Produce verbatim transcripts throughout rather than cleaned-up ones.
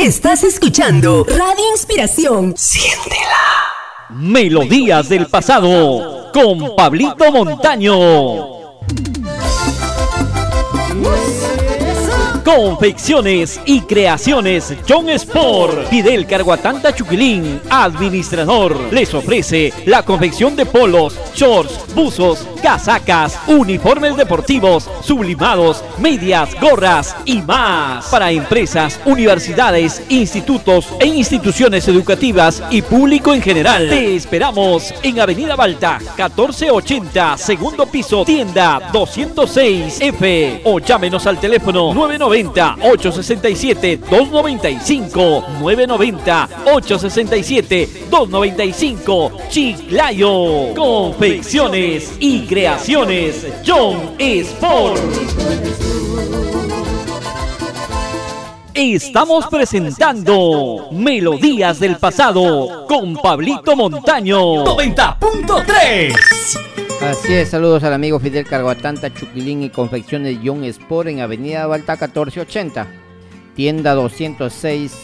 Estás escuchando Radio Inspiración. Siéntela. Melodías del pasado con Pablito Montaño. Confecciones y creaciones John Sport. Fidel Carguatanta Chuquilín, administrador, les ofrece la confección de polos, shorts, buzos, casacas, uniformes deportivos, sublimados, medias, gorras y más. Para empresas, universidades, institutos e instituciones educativas y público en general. Te esperamos en Avenida Balta, catorce ochenta, segundo piso, tienda doscientos seis F. O llámenos al teléfono nueve noventa, ocho sesenta y siete, dos noventa y cinco. nueve noventa, ocho sesenta y siete, dos noventa y cinco. Chiclayo. Confecciones y creaciones John Sport. Estamos presentando Melodías del Pasado con Pablito Montaño. noventa punto tres. Así es, saludos al amigo Fidel Carguatanta Chuquilín y Confecciones John Sport en Avenida Balta catorce ochenta, tienda doscientos seis.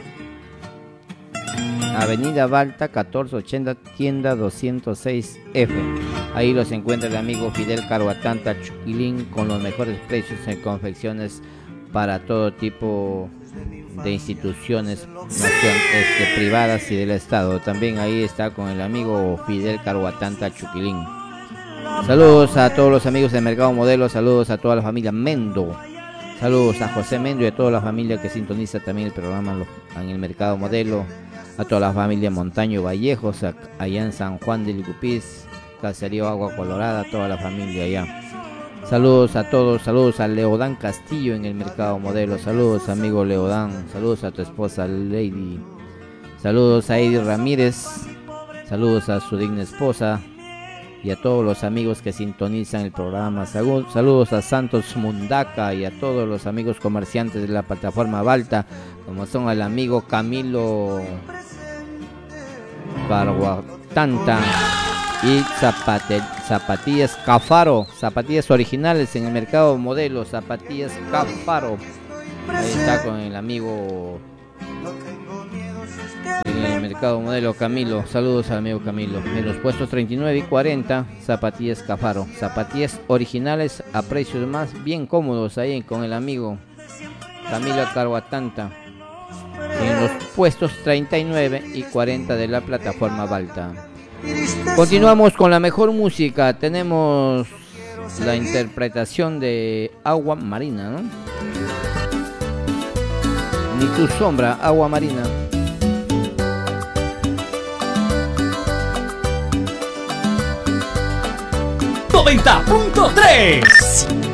Avenida Balta catorce ochenta, tienda doscientos seis F. Ahí los encuentra el amigo Fidel Carguatanta Chuquilín con los mejores precios en confecciones para todo tipo de instituciones nación, este, privadas y del Estado. También ahí está con el amigo Fidel Carguatanta Chuquilín. Saludos a todos los amigos del Mercado Modelo, saludos a toda la familia Mendo, saludos a José Mendo y a toda la familia que sintoniza también el programa en el Mercado Modelo, a toda la familia Montaño Vallejos, allá en San Juan del Icupís, Caserío Agua Colorada, toda la familia allá. Saludos a todos, saludos a Leodán Castillo en el Mercado Modelo, saludos amigo Leodán, saludos a tu esposa Lady, saludos a Eddie Ramírez, saludos a su digna esposa y a todos los amigos que sintonizan el programa. Saludos a Santos Mundaca y a todos los amigos comerciantes de la plataforma Balta, como son el amigo Camilo Carguatanta y zapate, zapatillas Cafaro, zapatillas originales en el Mercado Modelo, zapatillas Cafaro. Ahí está con el amigo en el Mercado Modelo Camilo, saludos al amigo Camilo. En los puestos treinta y nueve y cuarenta, zapatillas Cafaro, zapatillas originales a precios más bien cómodos ahí con el amigo Camilo Carguatanta. En los puestos treinta y nueve y cuarenta de la plataforma Balta. Continuamos con la mejor música. Tenemos la interpretación de Agua Marina, ¿no? Ni tu sombra, Agua Marina. noventa punto tres.